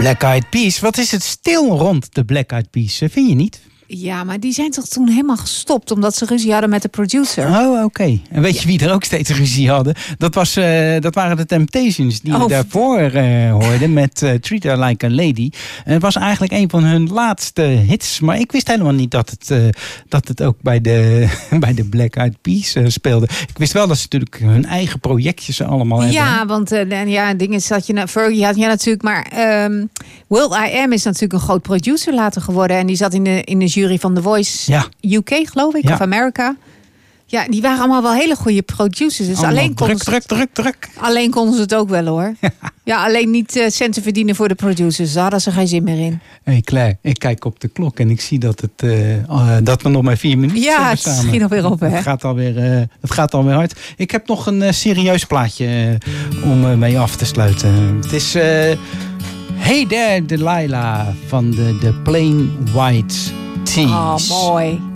Black Eyed Peas. Wat is het stil rond de Black Eyed Peas? Vind je niet? Ja, maar die zijn toch toen helemaal gestopt omdat ze ruzie hadden met de producer. Oh, oké. En weet je wie er ook steeds ruzie hadden? Dat waren de Temptations die je daarvoor hoorden met Treat Her Like a Lady. En het was eigenlijk een van hun laatste hits. Maar ik wist helemaal niet dat het ook bij de Black Eyed Peas speelde. Ik wist wel dat ze natuurlijk hun eigen projectjes allemaal hebben. Ja, want dingen zat je Fergie had natuurlijk, maar will.i.am is natuurlijk een groot producer later geworden en die zat in de jury van The Voice UK, geloof ik, of America. Ja, die waren allemaal wel hele goede producers. Dus alleen druk. Alleen konden ze het ook wel, hoor. Ja, alleen niet centen verdienen voor de producers. Daar hadden ze geen zin meer in. Hey Claire, ik kijk op de klok en ik zie dat we nog maar 4 minuten hebben. Ja, het samen. schiet alweer op, hè? Het gaat alweer hard. Ik heb nog een serieus plaatje om mee af te sluiten. Het is Hey There Delilah van de Plain White Tees. Oh, mooi.